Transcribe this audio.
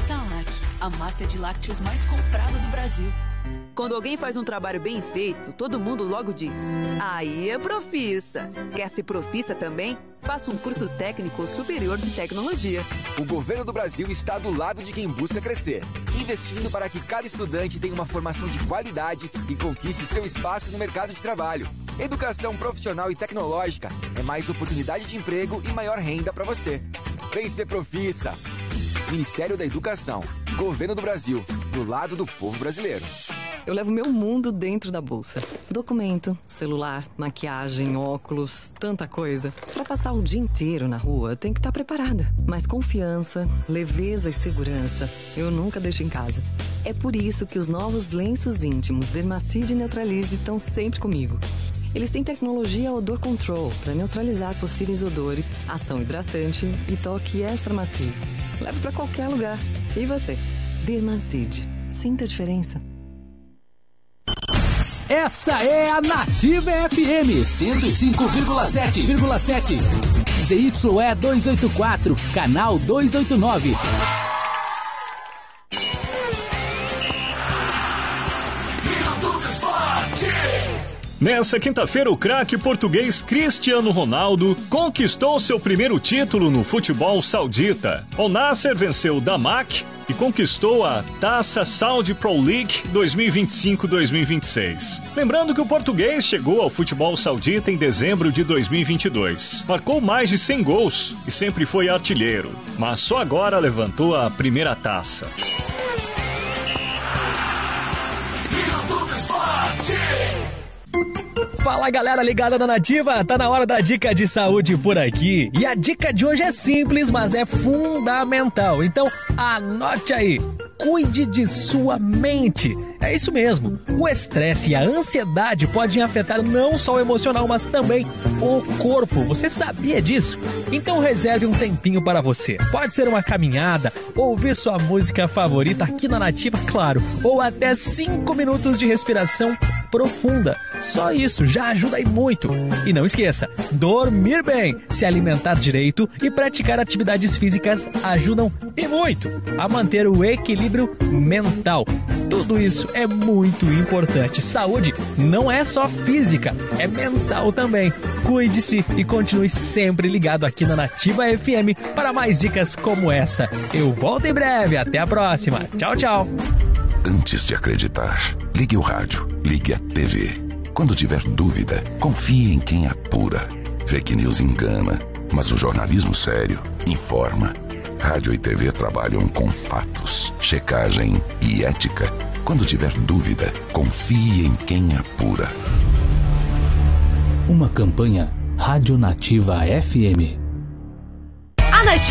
Italac, a marca de lácteos mais comprada do Brasil. Quando alguém faz um trabalho bem feito, todo mundo logo diz: aí é profissa. Quer ser profissa também? Faça um curso técnico superior de tecnologia. O governo do Brasil está do lado de quem busca crescer, investindo para que cada estudante tenha uma formação de qualidade e conquiste seu espaço no mercado de trabalho. Educação profissional e tecnológica é mais oportunidade de emprego e maior renda para você. Vem ser profissa. Ministério da Educação, Governo do Brasil, do lado do povo brasileiro. Eu levo meu mundo dentro da bolsa. Documento, celular, maquiagem, óculos, tanta coisa. Para passar o dia inteiro na rua, tem que estar preparada. Mas confiança, leveza e segurança, eu nunca deixo em casa. É por isso que os novos lenços íntimos Dermacide e Neutralize estão sempre comigo. Eles têm tecnologia Odor Control para neutralizar possíveis odores, ação hidratante e toque extra macio. Leve para qualquer lugar. E você? Dermacide. Sinta a diferença. Essa é a Nativa FM 105,7. ZYE 284, canal 289. Nessa quinta-feira, o craque português Cristiano Ronaldo conquistou seu primeiro título no futebol saudita. Al Nassr venceu o Damak e conquistou a Taça Saudi Pro League 2025-2026. Lembrando que o português chegou ao futebol saudita em dezembro de 2022. Marcou mais de 100 gols e sempre foi artilheiro, mas só agora levantou a primeira taça. Fala galera ligada na Nativa, tá na hora da dica de saúde por aqui. E a dica de hoje é simples, mas é fundamental. Então anote aí, cuide de sua mente. É isso mesmo, o estresse e a ansiedade podem afetar não só o emocional, mas também o corpo. Você sabia disso? Então reserve um tempinho para você. Pode ser uma caminhada, ouvir sua música favorita aqui na Nativa, claro, ou até 5 minutos de respiração profunda. Só isso já ajuda aí muito. E não esqueça, dormir bem, se alimentar direito e praticar atividades físicas ajudam e muito a manter o equilíbrio mental. Tudo isso é muito importante. Saúde não é só física, é mental também. Cuide-se e continue sempre ligado aqui na Nativa FM para mais dicas como essa. Eu volto em breve, até a próxima. Tchau, tchau. Antes de acreditar, ligue o rádio, ligue a TV. Quando tiver dúvida, confie em quem apura. Fake news engana, mas o jornalismo sério informa. Rádio e TV trabalham com fatos, checagem e ética. Quando tiver dúvida, confie em quem apura. Uma campanha Rádio Nativa FM.